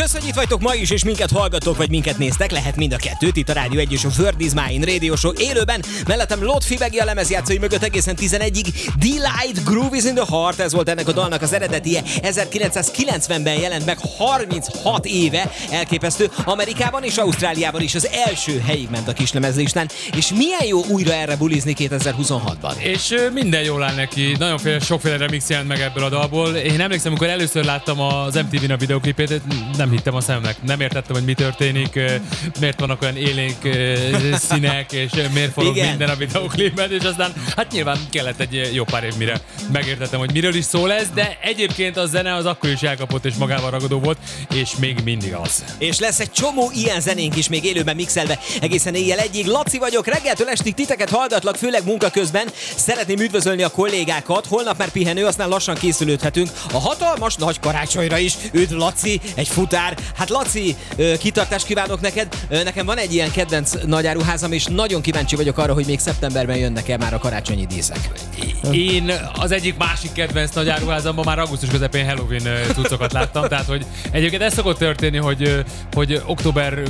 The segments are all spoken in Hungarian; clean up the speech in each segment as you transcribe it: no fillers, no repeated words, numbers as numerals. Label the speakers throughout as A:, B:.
A: Az, hogy itt vagytok ma is, és minket hallgatok, vagy minket néztek, lehet mind a kettőt. Itt a Rádió 1 és a Word is Mine Radio Show élőben. Mellettem Lord Fibegi a lemezjátszói mögött egészen 11-ig. Delight Groove is in the Heart, ez volt ennek a dalnak az eredetie. 1990-ben jelent meg, 36 éve. Elképesztő. Amerikában és Ausztráliában is az első helyig ment a kislemezlistán. És milyen jó újra erre bulizni 2026-ban.
B: És minden jól áll neki. Nagyon sokféle remix jelent meg ebből a dalból. Én emlékszem, amikor először láttam az MTV-n a videoklipét, nem hittem a szememnek. Nem értettem, hogy mi történik, miért vannak olyan élénk színek, és miért forog minden a videoklipben, és aztán hát nyilván kellett egy jó pár év, mire megértettem, hogy miről is szól ez, de egyébként a zene az akkor is elkapott és magával ragadó volt, és még mindig az.
A: És lesz egy csomó ilyen zenénk is még élőben mixelve egészen éjjel egyig. Laci vagyok, reggeltől estig titeket hallgatlak, főleg munka közben. Szeretném üdvözölni a kollégákat, holnap már pihenő, aztán lassan készülődhetünk a hatalmas nagy karácsonyra is. Üdv Laci, egy futár. Hát Laci, kitartást kívánok neked. Nekem van egy ilyen kedvenc nagyáruházam, és nagyon kíváncsi vagyok arra, hogy még szeptemberben jönnek-e már a karácsonyi díszek.
B: Én az egyik másik kedvenc nagyáruházamban már augusztus közepén Halloween cuccokat láttam, tehát hogy egyébként ez szokott történni, hogy október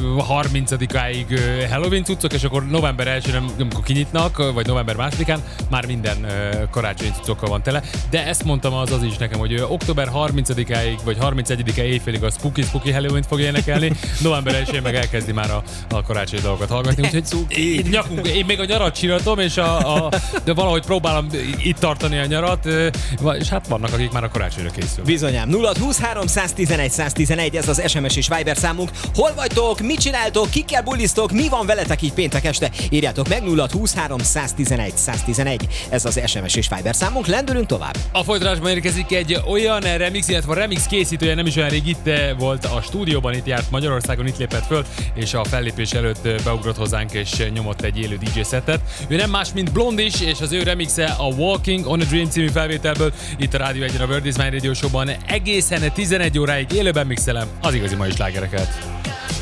B: 30-áig Halloween cuccok, és akkor november 1-én, amikor kinyitnak, vagy november 2-án már minden karácsonyi cuccokkal van tele, de ezt mondtam az is nekem, hogy október 30-áig, vagy 31-e éjfélig a Spooky Halloween fog énekelni, november 1-én meg elkezdi már a karácsonyi dolgokat hallgatni, úgyhogy én még a nyarat csinálom, és de valahogy próbálom itt tartani a nyarat, és hát vannak, akik már a karácsonyra készül.
A: Bizonyám. 0-23 111 111, ez az SMS és Viber számunk. Hol vagytok, mit csináltok, kikkel bulisztok, mi van veletek így péntek este? Írjátok meg 0-23 111 111, ez az SMS és Viber számunk. Lendülünk tovább.
B: A folytatásban érkezik egy olyan remix, illetve a remix készítője nem is olyan rég itt volt a stúdióban, itt járt Magyarországon, itt lépett föl, és a fellépés előtt beugrott hozzánk és nyomott egy élő DJ szettet. Ő nem más, mint Blondis, és az ő remixe a Walking on a Dream című felvételből itt a Rádió 1-en a Word is Mine Radio Show-ban egészen 11 óráig élőben mixelem az igazi mai slágereket.